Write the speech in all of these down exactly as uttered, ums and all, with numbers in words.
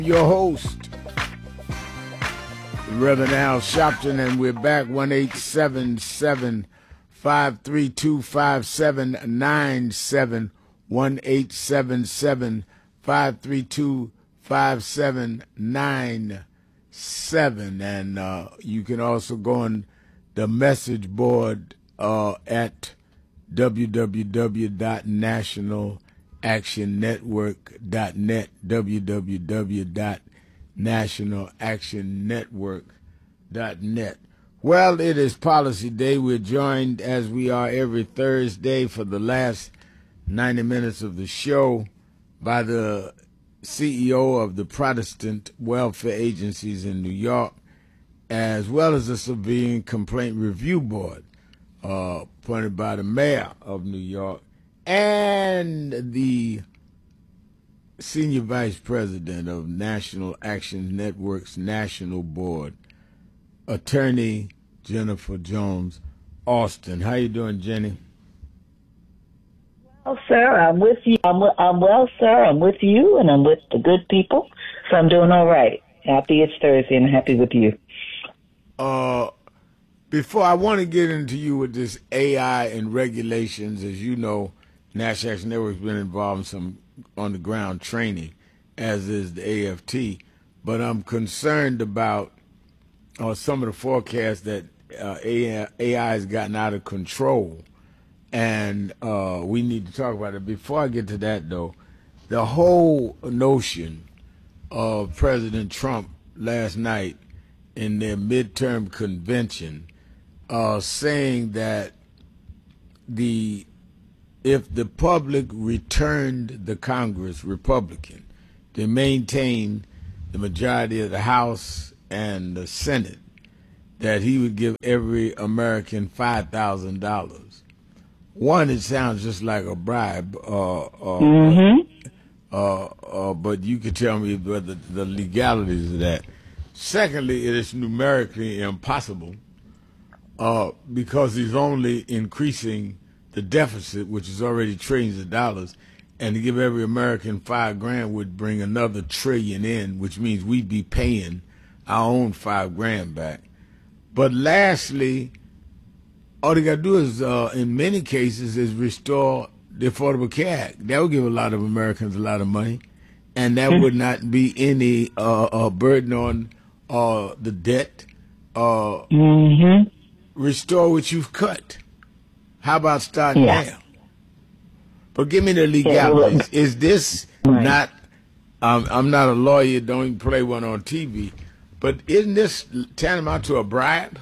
Your host, Reverend Al Sharpton, and we're back. One eight seven seven, five three two, five seven nine seven. one eight seven seven, five three two, five seven nine seven. And uh, you can also go on the message board uh, at w w w dot national action network dot net, w w w dot national action network dot net. Well, it is Policy Day. We're joined, as we are every Thursday for the last ninety minutes of the show, by the C E O of the Protestant Welfare Agencies in New York, as well as the Civilian Complaint Review Board, uh, appointed by the mayor of New York, and the Senior Vice President of National Action Network's National Board, Attorney Jennifer Jones Austin. How you doing, Jenny? Well, sir, I'm with you. I'm, I'm well, sir. I'm with you, and I'm with the good people, so I'm doing all right. Happy it's Thursday, and happy with you. Uh, before I want to get into you with this A I and regulations, as you know, National Action Network's been involved in some on-the-ground training, as is the A F T, but I'm concerned about uh, some of the forecasts that uh, A I has gotten out of control, and uh, we need to talk about it. Before I get to that, though, the whole notion of President Trump last night in their midterm convention uh, saying that the if the public returned the Congress Republican to maintain the majority of the House and the Senate, that he would give every American five thousand dollars. One, it sounds just like a bribe, uh, uh, Mm-hmm. uh, uh, but you could tell me whether the legalities of that. Secondly, it is numerically impossible uh, because he's only increasing the deficit, which is already trillions of dollars, and to give every American five grand would bring another trillion in, which means we'd be paying our own five grand back. But lastly, all they got to do is, uh, in many cases, is restore the Affordable Care Act. That would give a lot of Americans a lot of money, and that would not be any uh, uh, burden on uh, the debt. Uh, Mm-hmm. Restore what you've cut. How about starting Yeah. there? But give me the legalities. Is this Right. not, um, I'm not a lawyer, don't even play one on T V, but isn't this tantamount to a bribe?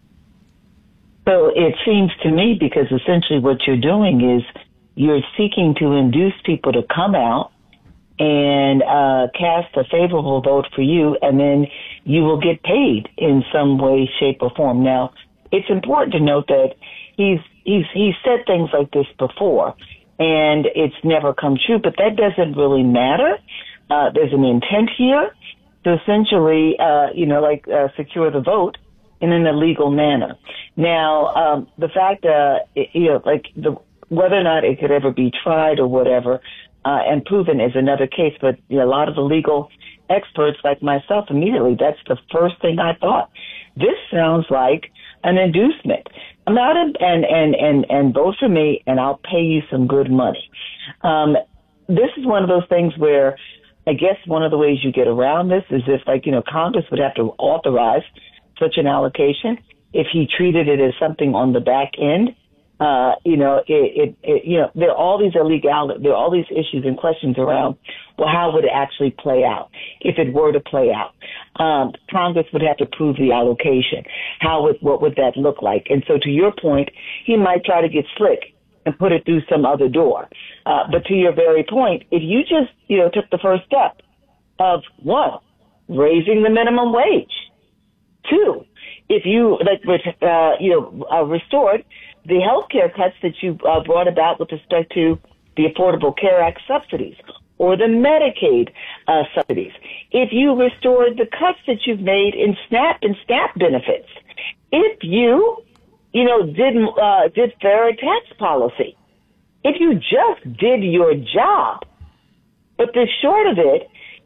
So it seems to me, because essentially what you're doing is you're seeking to induce people to come out and uh, cast a favorable vote for you, and then you will get paid in some way, shape, or form. Now, it's important to note that he's he's he's said things like this before, and it's never come true. But that doesn't really matter. Uh, there's an intent here to essentially, uh, you know, like uh, secure the vote in an illegal manner. Now, um, the fact, uh, it, you know, like the whether or not it could ever be tried or whatever uh, and proven is another case. But you know, a lot of the legal experts, like myself, immediately that's the first thing I thought. This sounds like an inducement. I'm not a, and, and, and, and vote for me and I'll pay you some good money. Um, this is one of those things where I guess one of the ways you get around this is if, like, you know, Congress would have to authorize such an allocation. If he treated it as something on the back end, uh, you know, it, it, it, you know, there are all these illegal, there are all these issues and questions around, well, how would it actually play out if it were to play out? Um, Congress would have to prove the allocation. How would, what would that look like? And so to your point, he might try to get slick and put it through some other door. Uh, but to your very point, if you just, you know, took the first step of one, raising the minimum wage, two, if you, like, uh, you know, uh, restored the health care cuts that you uh, brought about with respect to the Affordable Care Act subsidies or the Medicaid uh, subsidies, if you restored the cuts that you've made in SNAP and SNAP benefits, if you, you know, did, uh, did fair tax policy, if you just did your job, but the short of it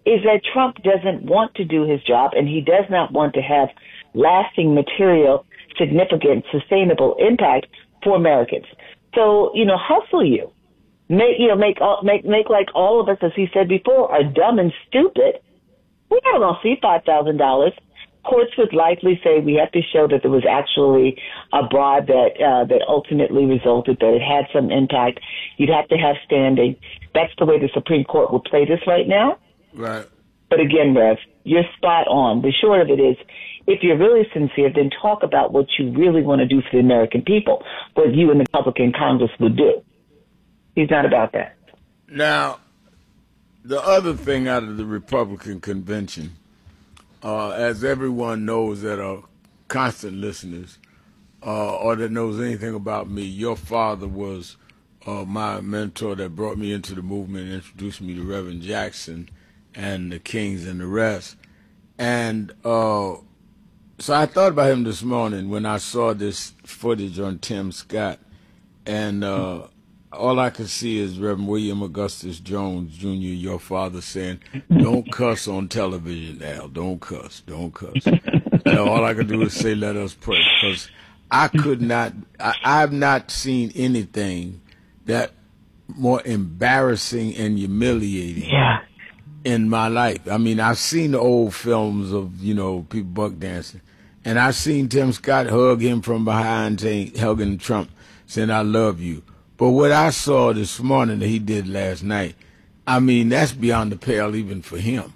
is that Trump doesn't want to do his job, and he does not want to have lasting material, significant, sustainable impact for Americans. So, you know, hustle you. Make, you know, make, all, make, make like all of us, as he said before, are dumb and stupid. We're not going to see five thousand dollars. Courts would likely say we have to show that there was actually a bribe that uh, that ultimately resulted, that it had some impact. You'd have to have standing. That's the way the Supreme Court would play this right now. Right. But again, Rev, you're spot on. The short of it is, if you're really sincere, then talk about what you really want to do for the American people, what you and the Republican Congress would do. He's not about that. Now, the other thing out of the Republican convention, uh, as everyone knows that are constant listeners uh, or that knows anything about me, your father was uh, my mentor that brought me into the movement and introduced me to Reverend Jackson and the Kings and the rest. And uh, so I thought about him this morning when I saw this footage on Tim Scott. And uh, all I could see is Reverend William Augustus Jones, Junior, your father, saying, "Don't cuss on television, Al. Don't cuss. Don't cuss." And all I could do is say, "Let us pray." Because I could not, I, I've not seen anything that more embarrassing and humiliating yeah. in my life. I mean, I've seen the old films of, you know, people buck dancing. And I've seen Tim Scott hug him from behind, saying, hugging Trump, saying, "I love you." But what I saw this morning that he did last night, I mean, that's beyond the pale even for him.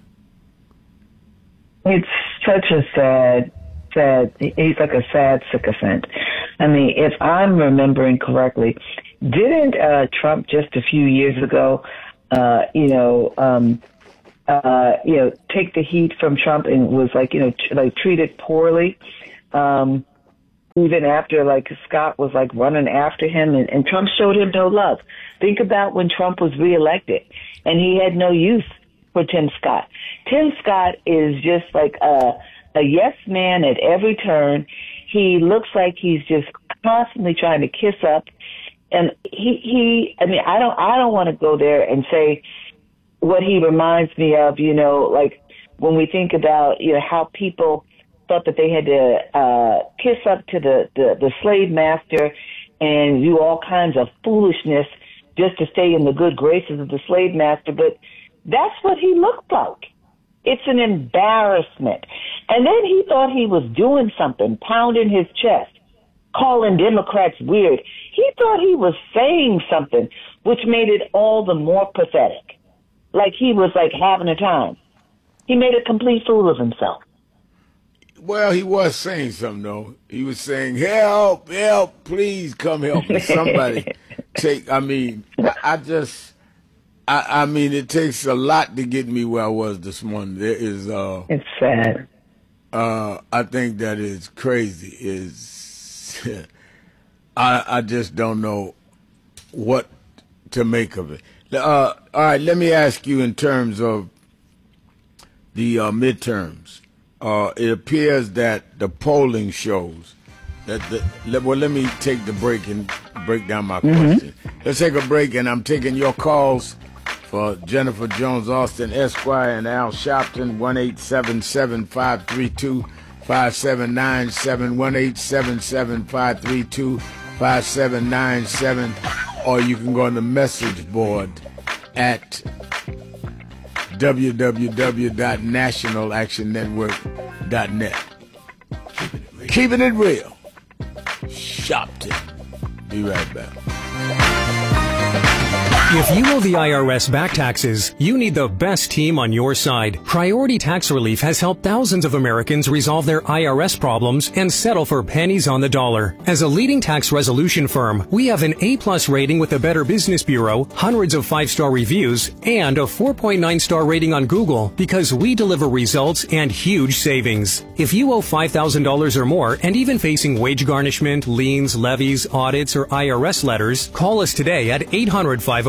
It's such a sad, sad, he's like a sad sycophant. I mean, if I'm remembering correctly, didn't uh, Trump just a few years ago, uh, you know, um, uh, you know, take the heat from Trump and was like, you know, t- like treated poorly? Um, even after, like, Scott was, like, running after him, and, and Trump showed him no love. Think about when Trump was reelected, and he had no use for Tim Scott. Tim Scott is just like a, a yes man at every turn. He looks like he's just constantly trying to kiss up. And he, he I mean, I don't, I don't want to go there and say what he reminds me of, you know, like when we think about, you know, how people thought that they had to uh, kiss up to the, the, the slave master and do all kinds of foolishness just to stay in the good graces of the slave master. But that's what he looked like. It's an embarrassment. And then he thought he was doing something, pounding his chest, calling Democrats weird. He thought he was saying something, which made it all the more pathetic. Like he was like having a time. He made a complete fool of himself. Well, he was saying something, though. He was saying, "Help, help, please come help me." Somebody take, I mean, I, I just, I, I mean, it takes a lot to get me where I was this morning. There is, uh, it's sad. Uh, I think that is crazy. Is I, I just don't know what to make of it. Uh, all right, let me ask you in terms of the uh, midterms. Uh, it appears that the polling shows that the, well, let me take the break and break down my mm-hmm. question. Let's take a break, and I'm taking your calls for Jennifer Jones Austin Esquire and Al Sharpton, one eight seven seven, five three two, five seven nine seven, one eight seven seven, five three two, five seven nine seven, or you can go on the message board at w w w dot national action network dot net. Keeping it real. Sharpton. Be right back. If you owe the I R S back taxes, you need the best team on your side. Priority Tax Relief has helped thousands of Americans resolve their I R S problems and settle for pennies on the dollar. As a leading tax resolution firm, we have an A-plus rating with the Better Business Bureau, hundreds of five-star reviews, and a four point nine star rating on Google because we deliver results and huge savings. If you owe five thousand dollars or more and even facing wage garnishment, liens, levies, audits, or I R S letters, call us today at eight hundred, five oh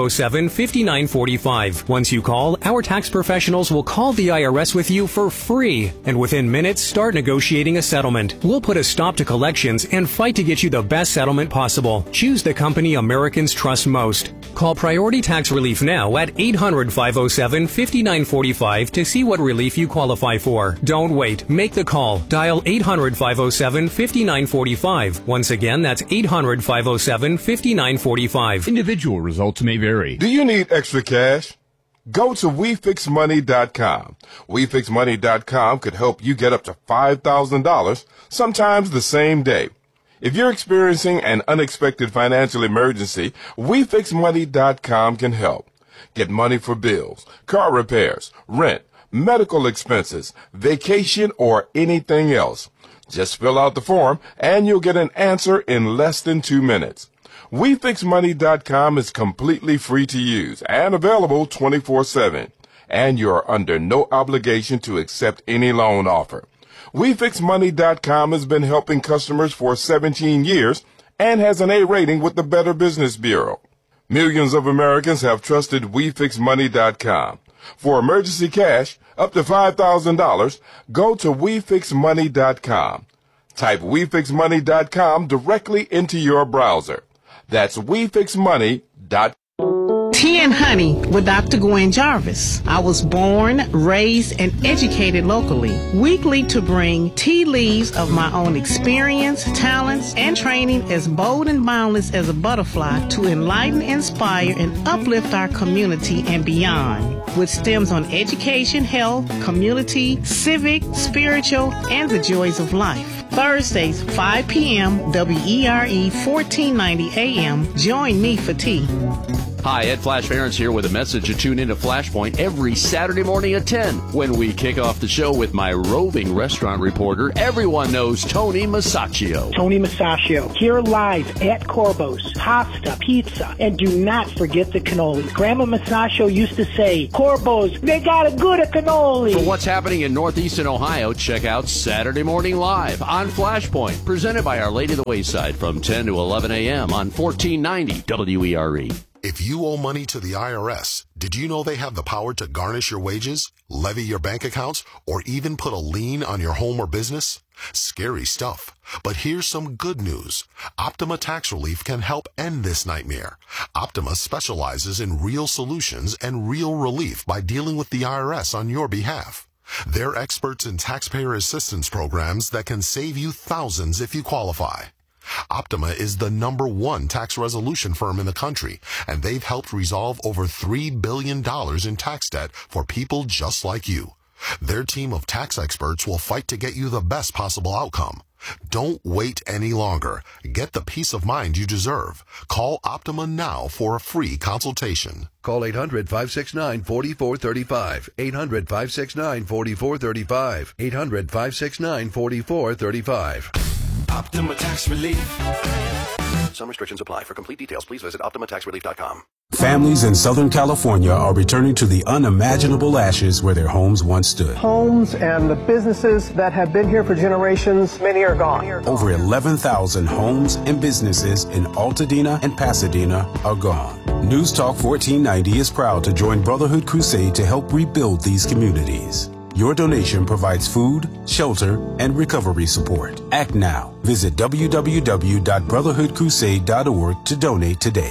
oh seven, five nine four five. Once you call, our tax professionals will call the I R S with you for free, and within minutes start negotiating a settlement. We'll put a stop to collections and fight to get you the best settlement possible. Choose the company Americans trust most. Call Priority Tax Relief now at eight hundred, five oh seven, five nine four five to see what relief you qualify for. Don't wait. Make the call. Dial eight hundred, five oh seven, five nine four five. Once again, that's eight hundred, five oh seven, five nine four five. Individual results may vary. Do you need extra cash? Go to we fix money dot com. we fix money dot com could help you get up to five thousand dollars, sometimes the same day. If you're experiencing an unexpected financial emergency, we fix money dot com can help. Get money for bills, car repairs, rent, medical expenses, vacation, or anything else. Just fill out the form and you'll get an answer in less than two minutes. we fix money dot com is completely free to use and available twenty-four seven. And you're under no obligation to accept any loan offer. we fix money dot com has been helping customers for seventeen years and has an A rating with the Better Business Bureau. Millions of Americans have trusted we fix money dot com. For emergency cash, up to five thousand dollars, go to we fix money dot com. Type we fix money dot com directly into your browser. That's we fix money dot com. Tea and Honey with Doctor Gwen Jarvis. I was born, raised, and educated locally. Weekly to bring tea leaves of my own experience, talents, and training as bold and boundless as a butterfly to enlighten, inspire, and uplift our community and beyond. With stems on education, health, community, civic, spiritual, and the joys of life. Thursdays, five p.m., W E R E, fourteen ninety A M. Join me for tea. Hi, Ed Flash Barons here with a message to tune into Flashpoint every Saturday morning at ten when we kick off the show with my roving restaurant reporter. Everyone knows Tony Masaccio. Tony Masaccio, here live at Corbo's, pasta, pizza, and do not forget the cannoli. Grandma Masaccio used to say, Corbo's, they got a good cannoli. For what's happening in Northeastern Ohio, check out Saturday Morning Live on Flashpoint, presented by Our Lady of the Wayside from ten to eleven a.m. on fourteen ninety W E R E. If you owe money to the I R S, did you know they have the power to garnish your wages, levy your bank accounts, or even put a lien on your home or business? Scary stuff. But here's some good news. Optima Tax Relief can help end this nightmare. Optima specializes in real solutions and real relief by dealing with the I R S on your behalf. They're experts in taxpayer assistance programs that can save you thousands if you qualify. Optima is the number one tax resolution firm in the country, and they've helped resolve over three billion dollars in tax debt for people just like you. Their team of tax experts will fight to get you the best possible outcome. Don't wait any longer. Get the peace of mind you deserve. Call Optima now for a free consultation. Call eight hundred, five six nine, four four three five. eight hundred, five six nine, four four three five. eight hundred, five six nine, four four three five. Optima Tax Relief. Some restrictions apply. For complete details, please visit optima tax relief dot com. Families in Southern California are returning to the unimaginable ashes where their homes once stood. Homes and the businesses that have been here for generations, many are gone. Over eleven thousand homes and businesses in Altadena and Pasadena are gone. News Talk fourteen ninety is proud to join Brotherhood Crusade to help rebuild these communities. Your donation provides food, shelter, and recovery support. Act now. Visit w w w dot brotherhood crusade dot org to donate today.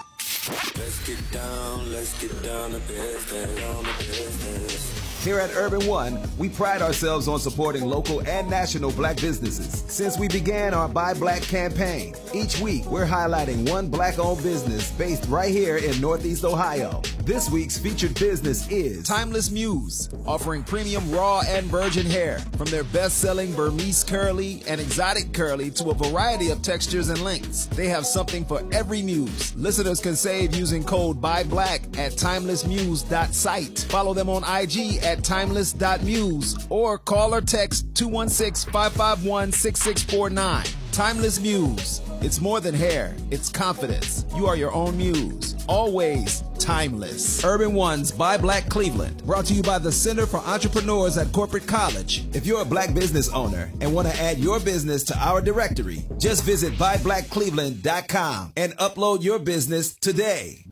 Let's get down, let's get down to business, down to business. Here at Urban One, we pride ourselves on supporting local and national black businesses. Since we began our Buy Black campaign, each week we're highlighting one black-owned business based right here in Northeast Ohio. This week's featured business is Timeless Muse, offering premium raw and virgin hair, from their best-selling Burmese curly and exotic curly to a variety of textures and lengths. They have something for every muse. Listeners can save using code BUYBLACK at timeless muse dot site. Follow them on I G at timeless dot muse or call or text two one six, five five one, six six four nine. Timeless Muse. It's more than hair. It's confidence. You are your own muse. Always timeless. Urban One's Buy Black Cleveland. Brought to you by the Center for Entrepreneurs at Corporate College. If you're a black business owner and want to add your business to our directory, just visit buy black cleveland dot com and upload your business today.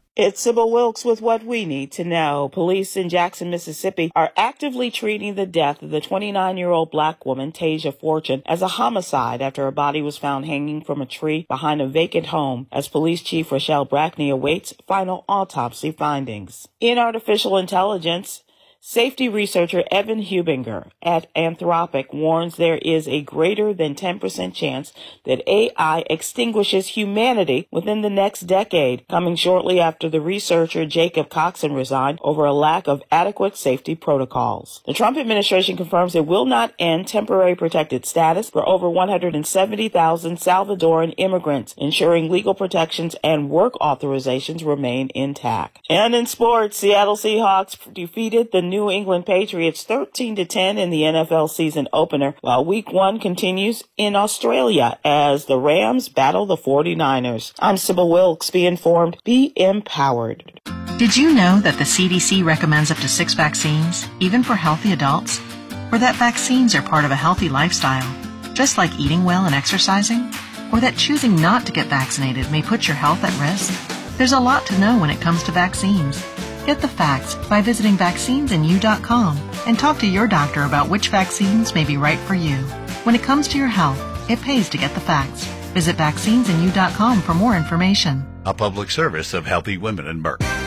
It's Sybil Wilkes with what we need to know. Police in Jackson, Mississippi are actively treating the death of the twenty-nine-year-old black woman, Tasia Fortune, as a homicide after her body was found hanging from a tree behind a vacant home, as Police Chief Rochelle Brackney awaits final autopsy findings. In artificial intelligence, safety researcher Evan Hubinger at Anthropic warns there is a greater than ten percent chance that A I extinguishes humanity within the next decade, coming shortly after the researcher Jacob Coxon resigned over a lack of adequate safety protocols. The Trump administration confirms it will not end temporary protected status for over one hundred seventy thousand Salvadoran immigrants, ensuring legal protections and work authorizations remain intact. And in sports, Seattle Seahawks defeated the New England Patriots thirteen to ten in the N F L season opener, while week one continues in Australia as the Rams battle the forty-niners. I'm Sybil Wilkes. Be informed, be empowered. Did you know that the C D C recommends up to six vaccines, even for healthy adults? Or that vaccines are part of a healthy lifestyle, just like eating well and exercising? Or that choosing not to get vaccinated may put your health at risk? There's a lot to know when it comes to vaccines. Get the facts by visiting vaccines in you dot com and talk to your doctor about which vaccines may be right for you. When it comes to your health, it pays to get the facts. Visit vaccines in you dot com for more information. A public service of Healthy Women and Merck.